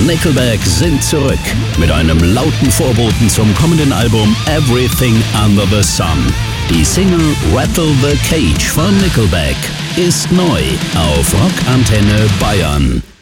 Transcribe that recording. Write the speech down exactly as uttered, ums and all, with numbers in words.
Nickelback sind zurück mit einem lauten Vorboten zum kommenden Album Everything Under the Sun. Die Single Rattle the Cage von Nickelback ist neu auf Rockantenne Bayern.